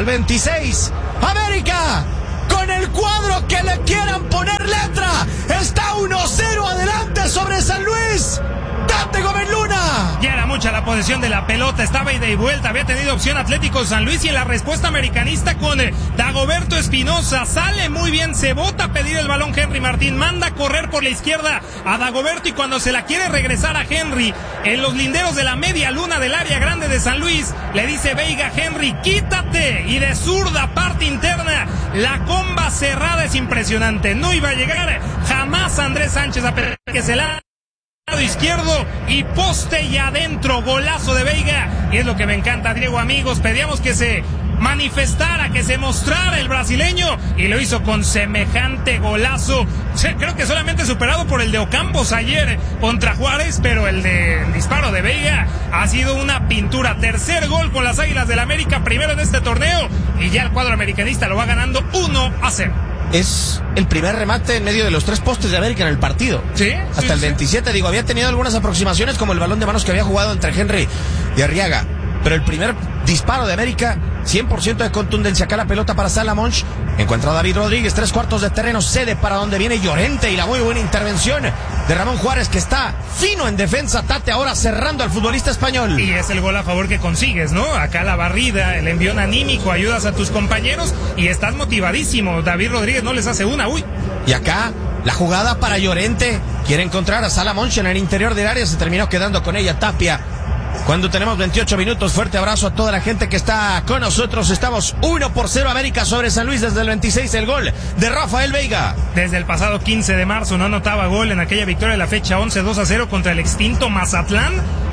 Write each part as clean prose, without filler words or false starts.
al 26. América, con el cuadro que le quieran poner letra, está 1-0 adelante sobre San Luis. Tate Gómez Luna. Ya era mucha la posesión de la pelota, estaba ida y vuelta, había tenido opción Atlético San Luis y en la respuesta americanista con Dagoberto Espinosa, sale muy bien, se bota a pedir el balón Henry Martín, manda a correr por la izquierda a Dagoberto y cuando se la quiere regresar a Henry, en los linderos de la media luna del área grande de San Luis, le dice Veiga, Henry, quítate, y de zurda, parte interna, la comba cerrada es impresionante, no iba a llegar jamás Andrés Sánchez a pedir que se la izquierdo y poste y adentro, golazo de Veiga, y es lo que me encanta, Diego, amigos, pedíamos que se manifestara, que se mostrara el brasileño y lo hizo con semejante golazo, creo que solamente superado por el de Ocampos ayer contra Juárez, pero el disparo de Veiga ha sido una pintura, tercer gol con las Águilas del América, primero en este torneo y ya el cuadro americanista lo va ganando 1-0. Es el primer remate en medio de los 3 postes de América en el partido. Sí. Hasta el 27, digo, había tenido algunas aproximaciones como el balón de manos que había jugado entre Henry y Arriaga. Pero el primer disparo de América, 100% de contundencia. Acá la pelota para Salamonch. Encuentra a David Rodríguez, 3/4 de terreno, cede para donde viene Llorente y la muy buena intervención de Ramón Juárez, que está fino en defensa. Tate ahora cerrando al futbolista español. Y es el gol a favor que consigues, ¿no? Acá la barrida, el envión anímico, ayudas a tus compañeros y estás motivadísimo. David Rodríguez no les hace una, Y acá la jugada para Llorente. Quiere encontrar a Salamonch en el interior del área, se terminó quedando con ella Tapia. Cuando tenemos 28 minutos, fuerte abrazo a toda la gente que está con nosotros. Estamos 1-0 América sobre San Luis desde el 26, el gol de Rafael Veiga. Desde el pasado 15 de marzo no anotaba gol en aquella victoria de la fecha 11, 2-0 contra el extinto Mazatlán.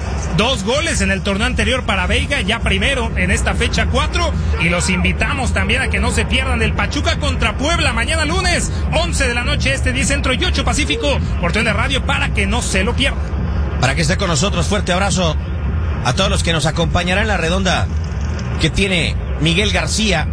2 goles en el torneo anterior para Veiga, ya primero en esta fecha 4, y los invitamos también a que no se pierdan el Pachuca contra Puebla mañana lunes, 11 de la noche 10 Centro y 8 Pacífico, por TUDN Radio, para que no se lo pierdan. Para que esté con nosotros, fuerte abrazo a todos los que nos acompañarán en la redonda que tiene Miguel García.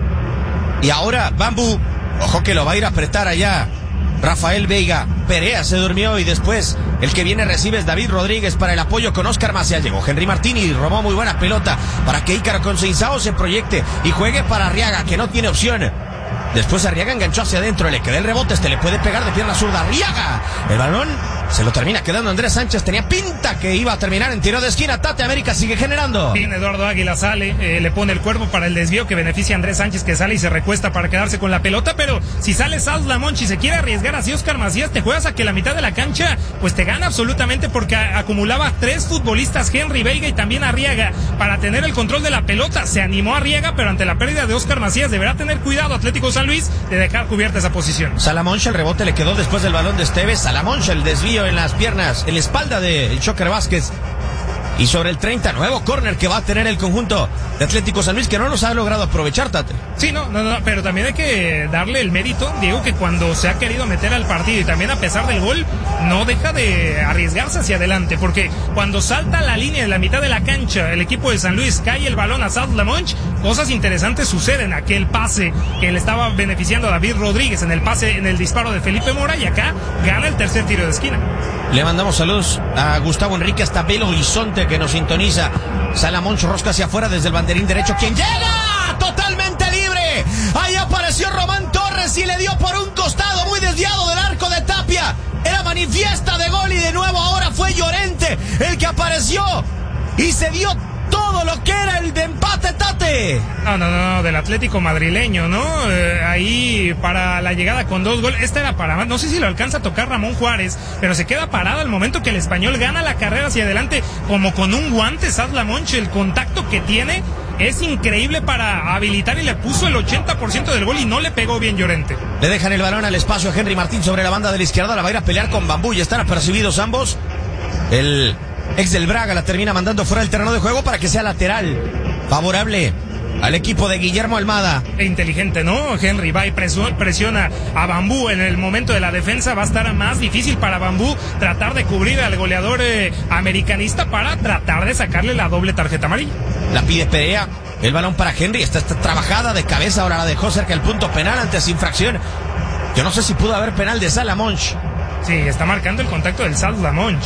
Y ahora Bambú, ojo que lo va a ir a apretar allá Rafael Veiga. Perea se durmió y después el que viene recibe es David Rodríguez para el apoyo con Oscar Maciel. Llegó Henry Martín y robó muy buena pelota para que Ícaro Conceição se proyecte y juegue para Arriaga, que no tiene opción. Después Arriaga enganchó hacia adentro, le queda el rebote, le puede pegar de pierna zurda. Arriaga, el balón se lo termina quedando Andrés Sánchez, tenía pinta que iba a terminar en tiro de esquina. Tate, América sigue generando. Bien, Eduardo Águila sale, le pone el cuerpo para el desvío que beneficia a Andrés Sánchez, que sale y se recuesta para quedarse con la pelota, pero si sale Salamonch y se quiere arriesgar así Oscar Macías, te juegas a que la mitad de la cancha pues te gana absolutamente, porque acumulaba 3 futbolistas, Henry, Veiga y también Arriaga, para tener el control de la pelota. Se animó Arriaga, pero ante la pérdida de Oscar Macías deberá tener cuidado Atlético San Luis de dejar cubierta esa posición. Salamonch, el rebote le quedó después del balón de Esteves. Salamonch, el desvío en las piernas, en la espalda de Choker Vázquez. Y sobre el 30, nuevo córner que va a tener el conjunto de Atlético San Luis, que no los ha logrado aprovechar, Tate. Sí, no, pero también hay que darle el mérito, Diego, que cuando se ha querido meter al partido y también a pesar del gol, no deja de arriesgarse hacia adelante, porque cuando salta la línea en la mitad de la cancha, el equipo de San Luis cae el balón a Salamonch, cosas interesantes suceden. Aquel pase que le estaba beneficiando a David Rodríguez en el disparo de Felipe Mora, y acá gana el tercer tiro de esquina. Le mandamos saludos a Gustavo Enrique hasta Belo Horizonte, que nos sintoniza. Salamonch rosca hacia afuera desde el banderín derecho. ¿Quién llega? Totalmente libre. Ahí apareció Román Torres y le dio por un costado muy desviado del arco de Tapia. Era manifiesta de gol y de nuevo ahora fue Llorente el que apareció y se dio todo lo que era el de empate, Tate. No, del Atlético madrileño, ¿no? Ahí para la llegada con 2 goles. Esta era para más, no sé si lo alcanza a tocar Ramón Juárez, pero se queda parado al momento que el español gana la carrera hacia adelante, como con un guante. Salamonch, el contacto que tiene es increíble para habilitar, y le puso el 80% del gol y no le pegó bien Llorente. Le dejan el balón al espacio a Henry Martín sobre la banda de la izquierda, la va a ir a pelear con Bambú y están apercibidos ambos. El ex del Braga la termina mandando fuera del terreno de juego para que sea lateral favorable al equipo de Guillermo Almada. Inteligente, ¿no? Henry va y presiona a Bambú en el momento de la defensa. Va a estar más difícil para Bambú tratar de cubrir al goleador americanista para tratar de sacarle la doble tarjeta amarilla. La pide Perea, el balón para Henry, está trabajada de cabeza, ahora la dejó cerca del punto penal antes infracción. Yo no sé si pudo haber penal de Salamonch. Sí, está marcando el contacto del Salamonch.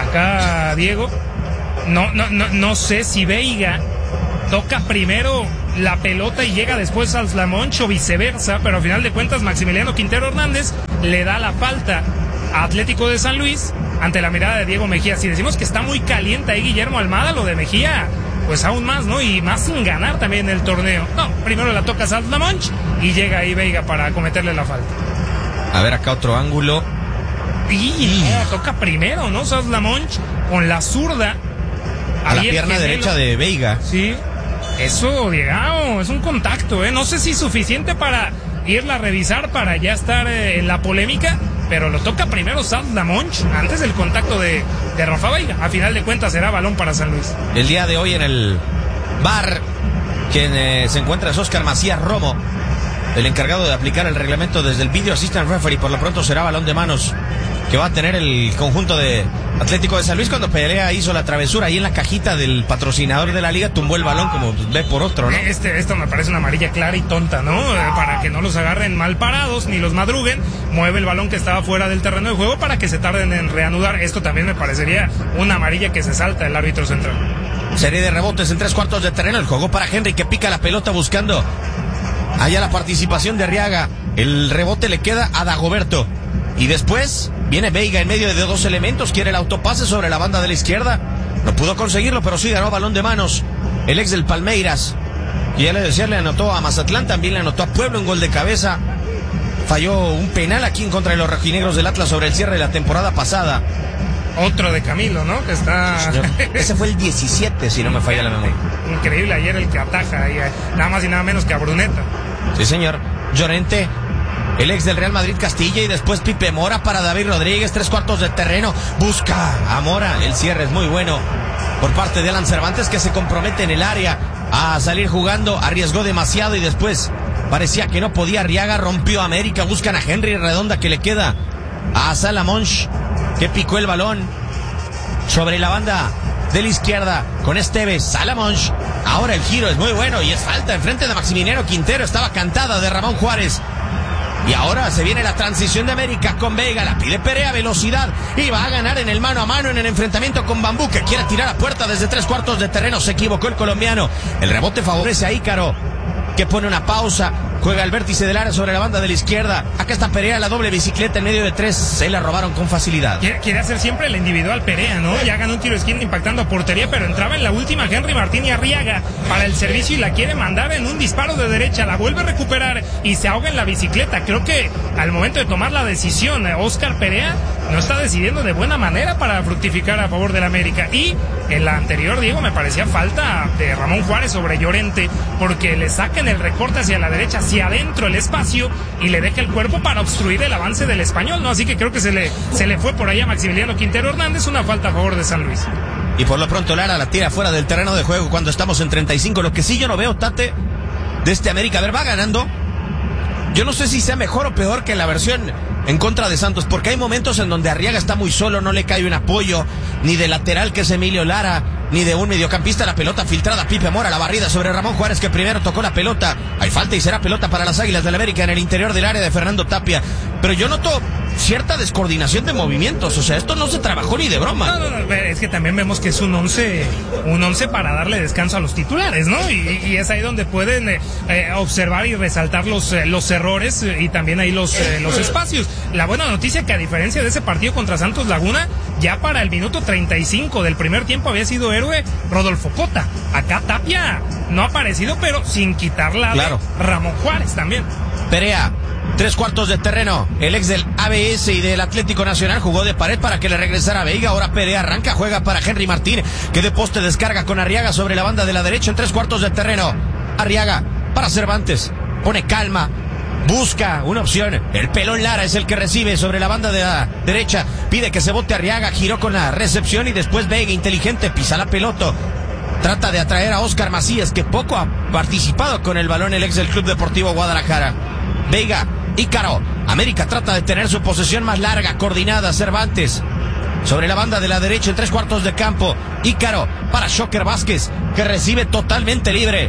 Acá, Diego, no sé si Veiga toca primero la pelota y llega después al Slamonch o viceversa, pero al final de cuentas Maximiliano Quintero Hernández le da la falta a Atlético de San Luis ante la mirada de Diego Mejía. Si decimos que está muy caliente ahí Guillermo Almada, lo de Mejía, pues aún más, ¿no? Y más sin ganar también el torneo. No, primero la toca Salt Lamonch y llega ahí Veiga para cometerle la falta. A ver acá otro ángulo. Y toca primero, ¿no? Salt Lamonch con la zurda. A la pierna derecha de Veiga. Sí. Eso, Diego, es un contacto, ¿eh? No sé si suficiente para irla a revisar, para ya estar en la polémica, pero lo toca primero Salt Lamonch antes del contacto de Rafa Veiga. A final de cuentas será balón para San Luis. El día de hoy en el bar, quien se encuentra es Oscar Macías Romo, el encargado de aplicar el reglamento desde el Video Assistant Referee. Por lo pronto será balón de manos que va a tener el conjunto de Atlético de San Luis. Cuando Pelea hizo la travesura ahí en la cajita del patrocinador de la liga, tumbó el balón como ve por otro, ¿no? Esto me parece una amarilla clara y tonta, ¿no? Para que no los agarren mal parados ni los madruguen, mueve el balón que estaba fuera del terreno de juego para que se tarden en reanudar. Esto también me parecería una amarilla que se salta el árbitro central. Serie de rebotes en 3/4 de terreno. El juego para Henry, que pica la pelota buscando allá la participación de Arriaga. El rebote le queda a Dagoberto. Y después viene Veiga en medio de dos elementos. Quiere el autopase sobre la banda de la izquierda. No pudo conseguirlo, pero sí ganó balón de manos. El ex del Palmeiras, que ya le decía, le anotó a Mazatlán, también le anotó a Pueblo en gol de cabeza. Falló un penal aquí en contra de los rojinegros del Atlas sobre el cierre de la temporada pasada. Otro de Camilo, ¿no? Que está... Ese fue el 17, si no me falla la memoria. Increíble, ayer el que ataja, y nada más y nada menos que a Bruneta. Sí, señor. Llorente, el ex del Real Madrid Castilla, y después Pipe Mora para David Rodríguez, 3/4 de terreno. Busca a Mora, el cierre es muy bueno por parte de Alan Cervantes, que se compromete en el área a salir jugando. Arriesgó demasiado y después parecía que no podía. Arriaga rompió a América. Buscan a Henry Redonda, que le queda a Salamonch, que picó el balón sobre la banda de la izquierda con Esteves. Salamonch, ahora el giro es muy bueno y es falta enfrente de Maximiliano Quintero. Estaba cantada de Ramón Juárez. Y ahora se viene la transición de América con Veiga, la pide Perea, velocidad, y va a ganar en el mano a mano en el enfrentamiento con Bambú, que quiere tirar a puerta desde 3/4 de terreno. Se equivocó el colombiano. El rebote favorece a Ícaro, que pone una pausa, juega el vértice del área sobre la banda de la izquierda. Acá está Perea, la doble bicicleta en medio de tres. Se la robaron con facilidad. Quiere hacer siempre el individual Perea, ¿no? Ya ganó un tiro de esquina impactando a portería, pero entraba en la última Henry Martín y Arriaga para el servicio y la quiere mandar en un disparo de derecha. La vuelve a recuperar y se ahoga en la bicicleta. Creo que al momento de tomar la decisión, Oscar Perea no está decidiendo de buena manera para fructificar a favor del América. Y en la anterior, Diego, me parecía falta de Ramón Juárez sobre Llorente, porque le sacan el recorte hacia la derecha, hacia adentro el espacio, y le deja el cuerpo para obstruir el avance del Español, ¿no? Así que creo que se le fue por ahí a Maximiliano Quintero Hernández, una falta a favor de San Luis. Y por lo pronto Lara la tira fuera del terreno de juego cuando estamos en 35. Lo que sí yo no veo, Tate, de este América, a ver, va ganando. Yo no sé si sea mejor o peor que la versión en contra de Santos, porque hay momentos en donde Arriaga está muy solo, no le cae un apoyo, ni de lateral, que es Emilio Lara, ni de un mediocampista. La pelota filtrada, Pipe Mora, la barrida sobre Ramón Juárez, que primero tocó la pelota. Hay falta y será pelota para las Águilas del América en el interior del área de Fernando Tapia. Pero yo noto cierta descoordinación de movimientos, o sea, esto no se trabajó ni de broma. No, es que también vemos que es un once para darle descanso a los titulares, ¿no? Y es ahí donde pueden observar y resaltar los errores y también ahí los espacios. La buena noticia que, a diferencia de ese partido contra Santos Laguna, ya para el minuto 35 del primer tiempo había sido héroe Rodolfo Cota. Acá Tapia no ha aparecido, pero sin quitarla de Ramón Juárez también. Perea, 3/4 de terreno. El ex del ABS y del Atlético Nacional jugó de pared para que le regresara a Veiga. Ahora Perea arranca, juega para Henry Martín, que de poste descarga con Arriaga sobre la banda de la derecha en 3/4 de terreno. Arriaga para Cervantes, pone calma, busca una opción. El pelón Lara es el que recibe sobre la banda de la derecha, pide que se bote Arriaga, giró con la recepción y después Veiga, inteligente, pisa la pelota. Trata de atraer a Oscar Macías, que poco ha participado con el balón, el ex del Club Deportivo Guadalajara. Veiga, Ícaro, América trata de tener su posesión más larga, coordinada. Cervantes sobre la banda de la derecha en 3/4 de campo. Ícaro para Shocker Vázquez, que recibe totalmente libre.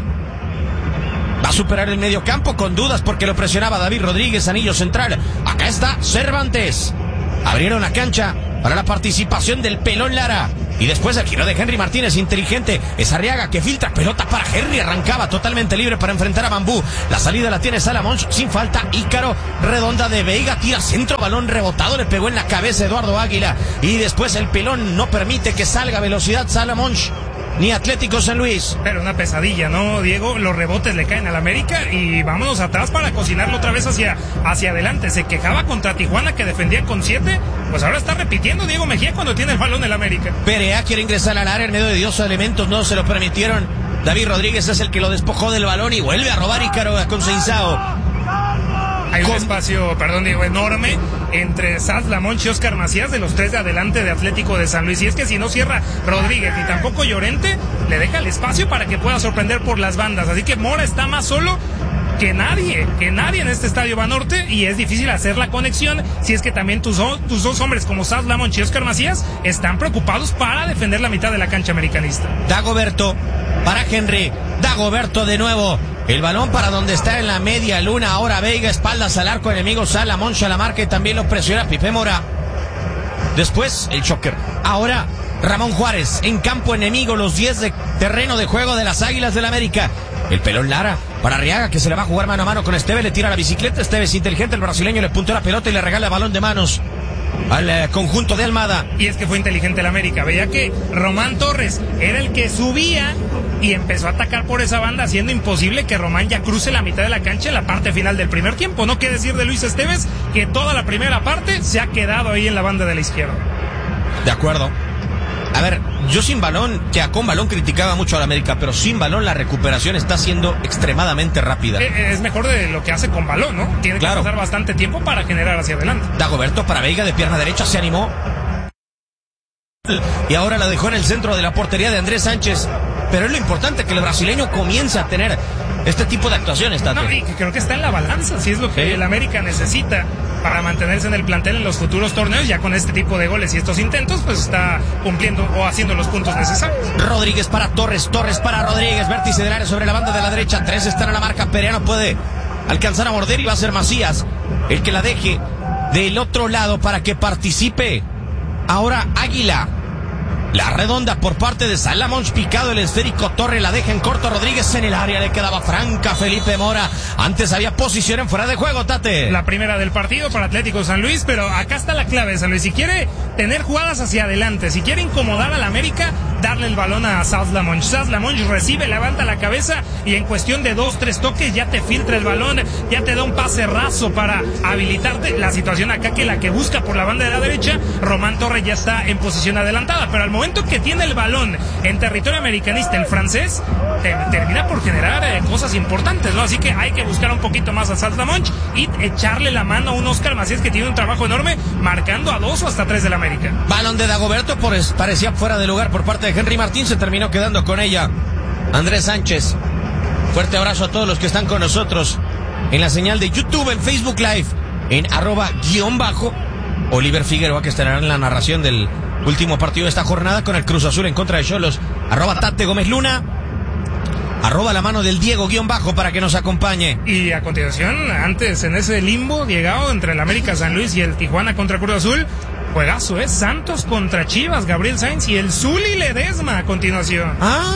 Va a superar el medio campo con dudas porque lo presionaba David Rodríguez, anillo central. Acá está Cervantes. Abrieron la cancha para la participación del Pelón Lara. Y después el giro de Henry Martínez, inteligente. Es Arriaga que filtra pelota para Henry. Arrancaba totalmente libre para enfrentar a Bambú. La salida la tiene Salamonch sin falta. Ícaro, redonda de Veiga, tira centro, balón rebotado. Le pegó en la cabeza Eduardo Águila. Y después el Pelón no permite que salga a velocidad Salamonch ni Atlético San Luis. Pero una pesadilla, ¿no, Diego? Los rebotes le caen al América y vámonos atrás para cocinarlo otra vez hacia adelante. Se quejaba contra Tijuana que defendía con 7. Pues ahora está repitiendo Diego Mejía cuando tiene el balón el América. Perea quiere ingresar al área en medio de 2 elementos, no se lo permitieron. David Rodríguez es el que lo despojó del balón y vuelve a robar Ícaro con Seinsao. Hay un espacio, Diego, enorme entre Salamonch y Oscar Macías, de los 3 de adelante de Atlético de San Luis. Y es que si no cierra Rodríguez y tampoco Llorente, le deja el espacio para que pueda sorprender por las bandas. Así que Mora está más solo que nadie en este estadio Banorte, y es difícil hacer la conexión si es que también tus dos hombres como Salamonch y Oscar Macías están preocupados para defender la mitad de la cancha americanista. Dagoberto para Henry, Dagoberto de nuevo. El balón para donde está en la media luna. Ahora Veiga, espaldas al arco enemigo. Salamonch a la marca y también lo presiona Pipe Mora. Después el choker. Ahora Ramón Juárez en campo enemigo. Los 10 de terreno de juego de las Águilas del América. El Pelón Lara para Arriaga, que se le va a jugar mano a mano con Esteves. Le tira la bicicleta. Esteves inteligente, el brasileño le punteó la pelota y le regala el balón de manos al conjunto de Almada. Y es que fue inteligente el América. Veía que Román Torres era el que subía y empezó a atacar por esa banda, haciendo imposible que Román ya cruce la mitad de la cancha en la parte final del primer tiempo. No quiere decir de Luis Esteves, que toda la primera parte se ha quedado ahí en la banda de la izquierda. De acuerdo. A ver, yo sin balón, que con balón criticaba mucho a la América, pero sin balón la recuperación está siendo extremadamente rápida. Es mejor de lo que hace con balón, ¿no? Tiene que pasar bastante tiempo para generar hacia adelante. Dagoberto para Veiga de pierna derecha, se animó. Y ahora la dejó en el centro de la portería de Andrés Sánchez. Pero es lo importante que el brasileño comience a tener este tipo de actuaciones, Tate. No, y que creo que está en la balanza, si es lo que el América necesita para mantenerse en el plantel en los futuros torneos. Ya con este tipo de goles y estos intentos, pues está cumpliendo o haciendo los puntos necesarios. Rodríguez para Torres, Torres para Rodríguez, vértice del área sobre la banda de la derecha. 3 están a la marca, Perea no puede alcanzar a morder y va a ser Macías el que la deje del otro lado para que participe ahora Águila. La redonda por parte de Salamonch, picado el esférico, Torre la deja en corto, Rodríguez en el área, le quedaba franca Felipe Mora. Antes había posición en fuera de juego, Tate. La primera del partido para Atlético San Luis, pero acá está la clave de San Luis. Si quiere tener jugadas hacia adelante, si quiere incomodar al América, darle el balón a Salamonch. Salamonch recibe, levanta la cabeza y en cuestión de 2-3 toques ya te filtra el balón, ya te da un pase raso para habilitarte. La situación acá que la que busca por la banda de la derecha, Román Torres ya está en posición adelantada, pero al momento que tiene el balón en territorio americanista, el francés termina por generar cosas importantes, ¿no? Así que hay que buscar un poquito más a Salamonch y echarle la mano a un Oscar Macías que tiene un trabajo enorme, marcando a 2 o hasta 3 del América. Balón de Dagoberto, parecía fuera de lugar por parte de Henry Martín, se terminó quedando con ella Andrés Sánchez. Fuerte abrazo a todos los que están con nosotros en la señal de YouTube, en Facebook Live, en @_ Oliver Figueroa, que estará en la narración del último partido de esta jornada con el Cruz Azul en contra de Xolos. @Tate Gómez Luna. @ la mano del Diego _ para que nos acompañe. Y a continuación, antes en ese limbo llegado entre el América San Luis y el Tijuana contra Cruz Azul, juegazo, Santos contra Chivas, Gabriel Sainz y el Zuli Ledesma a continuación.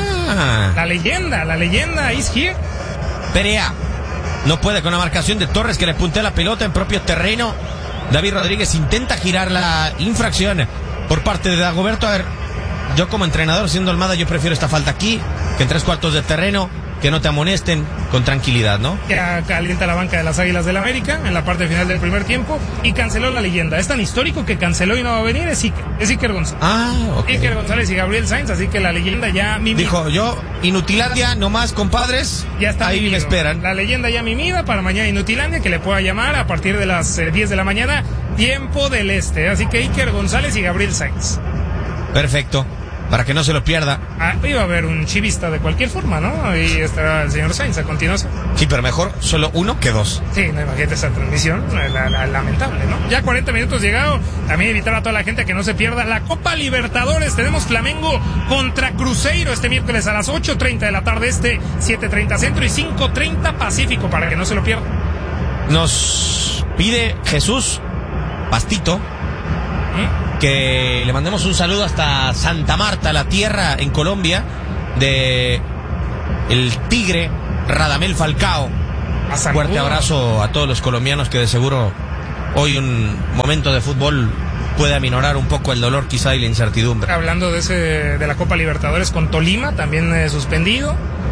La leyenda is here. Perea no puede con la marcación de Torres, que le puntea la pelota en propio terreno. David Rodríguez intenta girar la infracción por parte de Dagoberto. A ver, yo como entrenador, siendo Almada, yo prefiero esta falta aquí, que en 3/4 de terreno, que no te amonesten, con tranquilidad, ¿no? Ya calienta la banca de las Águilas del América en la parte final del primer tiempo y canceló la leyenda. Es tan histórico que canceló y no va a venir, es Iker González. Iker González y Gabriel Sainz, así que la leyenda ya mimida. Dijo, yo, Inutilandia, nomás, compadres, ya está ahí me esperan. La leyenda ya mimida para mañana Inutilandia, que le pueda llamar a partir de las 10 de la mañana, tiempo del este. Así que Iker González y Gabriel Sainz. Perfecto. Para que no se lo pierda. Iba a haber un chivista de cualquier forma, ¿no? Ahí estará el señor Sainz a continuación. Sí, pero mejor solo 1 que 2. Sí, no, imagínate esa transmisión, lamentable, ¿no? Ya 40 minutos llegado, también invitar a toda la gente a que no se pierda la Copa Libertadores. Tenemos Flamengo contra Cruzeiro este miércoles a las 8:30 de la tarde 7:30 centro y 5:30 Pacífico, para que no se lo pierda. Nos pide Jesús Pastito que le mandemos un saludo hasta Santa Marta, la tierra en Colombia de el Tigre Radamel Falcao. Fuerte abrazo a todos los colombianos, que de seguro hoy un momento de fútbol puede aminorar un poco el dolor quizá y la incertidumbre. Hablando de la Copa Libertadores con Tolima, también suspendido.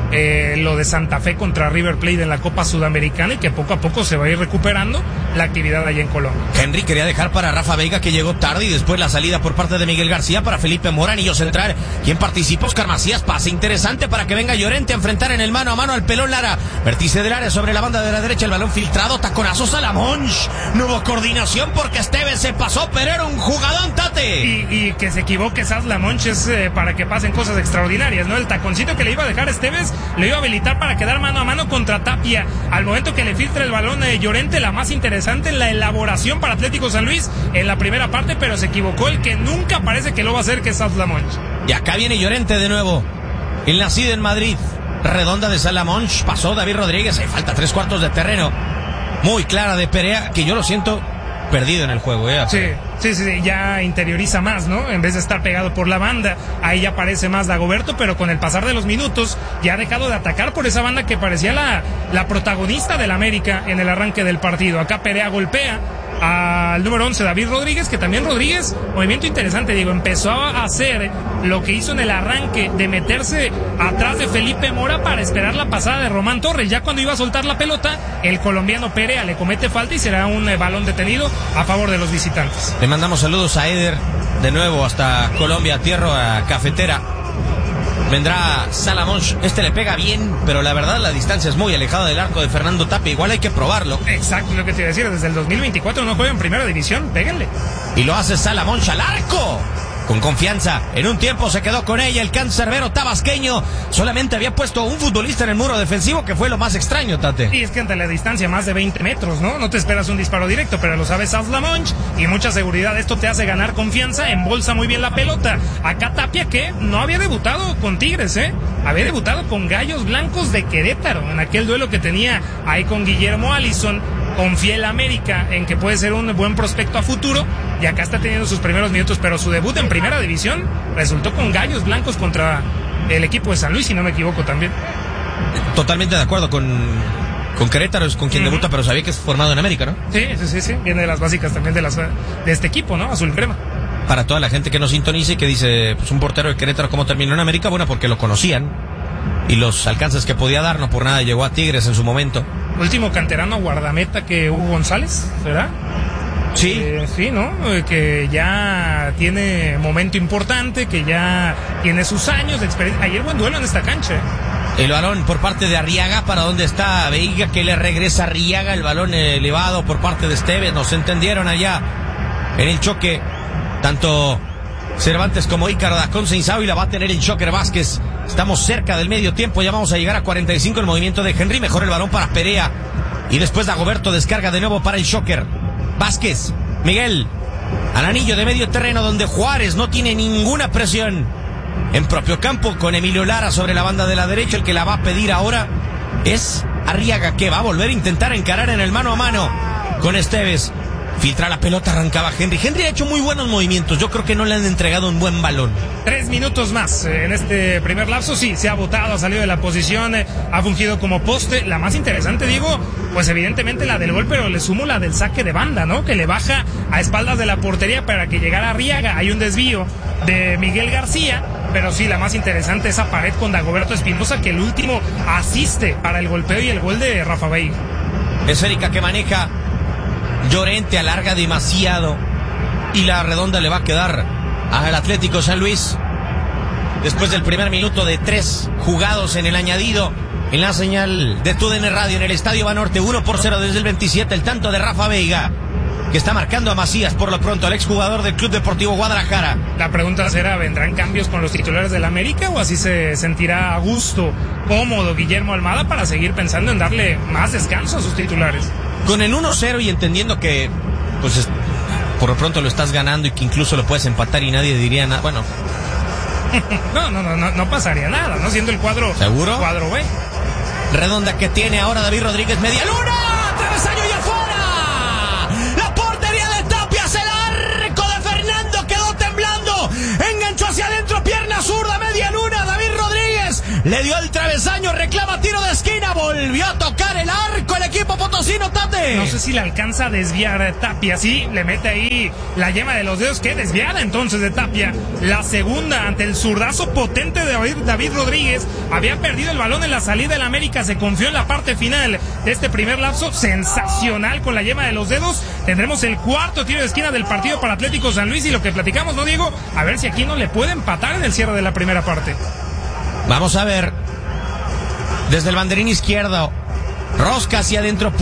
Lo de Santa Fe contra River Plate en la Copa Sudamericana, y que poco a poco se va a ir recuperando la actividad allá en Colombia. Henry quería dejar para Rafa Veiga, que llegó tarde, y después la salida por parte de Miguel García para Felipe Mora, anillo central. ¿Quién participa? Oscar Macías. Pase interesante para que venga Llorente a enfrentar en el mano a mano al Pelón Lara. Vértice del área sobre la banda de la derecha, el balón filtrado, taconazo Salamonch. No hubo coordinación porque Esteves se pasó, pero era un jugadón, Tate. Y que se equivoque Salamonch es para que pasen cosas extraordinarias, ¿no? El taconcito que le iba a dejar Esteves lo iba a habilitar para quedar mano a mano contra Tapia. Al momento que le filtra el balón Llorente, la más interesante en la elaboración para Atlético San Luis en la primera parte, pero se equivocó el que nunca parece que lo va a hacer, que es Salamonch. Y acá viene Llorente de nuevo. El nacido en Madrid. Redonda de Salamonch. Pasó David Rodríguez. Hay falta 3/4 de terreno. Muy clara de Perea, que yo lo siento perdido en el juego. Sí, ya interioriza más, ¿no? En vez de estar pegado por la banda, ahí ya aparece más Dagoberto, pero con el pasar de los minutos ya ha dejado de atacar por esa banda que parecía la protagonista del América en el arranque del partido. Acá Perea golpea al número 11, David Rodríguez, que también Rodríguez, movimiento interesante, digo, empezó a hacer lo que hizo en el arranque de meterse atrás de Felipe Mora para esperar la pasada de Román Torres. Ya cuando iba a soltar la pelota, el colombiano Perea le comete falta y será un balón detenido a favor de los visitantes. Le mandamos saludos a Eder de nuevo hasta Colombia, tierra cafetera. Vendrá Salamonch, le pega bien, pero la verdad la distancia es muy alejada del arco de Fernando Tapia. Igual hay que probarlo. Exacto, lo que te iba a decir, desde el 2024 no juega en primera división, péguenle. Y lo hace Salamonch al arco. Con confianza, en un tiempo se quedó con ella el cancerbero tabasqueño. Solamente había puesto un futbolista en el muro defensivo, que fue lo más extraño, Tate. Y es que ante la distancia más de 20 metros, ¿no? No te esperas un disparo directo, pero lo sabe Salamonch y mucha seguridad. Esto te hace ganar confianza, embolsa muy bien la pelota. Acá Tapia, que no había debutado con Tigres, había debutado con Gallos Blancos de Querétaro, en aquel duelo que tenía ahí con Guillermo Allison. Confía el América en que puede ser un buen prospecto a futuro, y acá está teniendo sus primeros minutos, pero su debut en primera división resultó con Gallos Blancos contra el equipo de San Luis, si no me equivoco también. Totalmente de acuerdo con Querétaro, es con quien debuta, pero sabía que es formado en América, ¿no? Sí, viene de las básicas también de este equipo, ¿no? Azul crema. Para toda la gente que nos sintoniza y que dice, pues un portero de Querétaro, ¿cómo terminó en América? Bueno, porque lo conocían y los alcances que podía dar, no por nada llegó a Tigres en su momento. Último canterano guardameta que Hugo González, ¿verdad? Sí. Sí, ¿no? Que ya tiene momento importante, que ya tiene sus años de experiencia. Ayer buen duelo en esta cancha. El balón por parte de Arriaga, para dónde está Veiga, que le regresa a Arriaga, el balón elevado por parte de Esteves. Nos entendieron allá en el choque, tanto Cervantes como Ícaro Dacón Seinsao, y la va a tener el Joker Vázquez. Estamos cerca del medio tiempo, ya vamos a llegar a 45. El movimiento de Henry, mejor el balón para Perea, y después Dagoberto descarga de nuevo para el Joker Vázquez. Miguel, al anillo de medio terreno, donde Juárez no tiene ninguna presión en propio campo, con Emilio Lara sobre la banda de la derecha. El que la va a pedir ahora es Arriaga, que va a volver a intentar encarar en el mano a mano con Esteves. Filtra la pelota, arrancaba Henry. Henry ha hecho muy buenos movimientos. Yo creo que no le han entregado un buen balón. 3 minutos más en este primer lapso. Sí, se ha botado, ha salido de la posición, ha fungido como poste. La más interesante, digo, pues evidentemente la del gol, pero le sumo la del saque de banda, ¿no? Que le baja a espaldas de la portería para que llegara Arriaga. Hay un desvío de Miguel García, pero sí, la más interesante, esa pared con Dagoberto Espinosa, que el último asiste para el golpeo y el gol de Rafa Veiga. Esférica que maneja Llorente, alarga demasiado y la redonda le va a quedar al Atlético San Luis. Después del primer minuto de 3 jugados en el añadido, en la señal de TUDN Radio en el Estadio Banorte, 1-0 desde el 27, el tanto de Rafa Veiga, que está marcando a Macías por lo pronto, al exjugador del Club Deportivo Guadalajara. La pregunta será, ¿vendrán cambios con los titulares del América o así se sentirá a gusto, cómodo Guillermo Almada para seguir pensando en darle más descanso a sus titulares? Con el 1-0 y entendiendo que pues por lo pronto lo estás ganando y que incluso lo puedes empatar y nadie diría nada, bueno. No pasaría nada, ¿no? Siendo el cuadro. ¿Seguro? Cuadro B. Redonda que tiene ahora David Rodríguez, media luna, travesaño y afuera. La portería de Tapia, el arco de Fernando rebote. No sé si le alcanza a desviar Tapia. Sí, le mete ahí la yema de los dedos. Qué desviada entonces de Tapia. La segunda ante el zurdazo potente de David Rodríguez. Había perdido el balón en la salida del América. Se confió en la parte final de este primer lapso. Sensacional con la yema de los dedos. Tendremos el cuarto tiro de esquina del partido para Atlético San Luis. Y lo que platicamos, ¿no, Diego? A ver si aquí no le puede empatar en el cierre de la primera parte. Vamos a ver. Desde el banderín izquierdo. Rosca hacia adentro.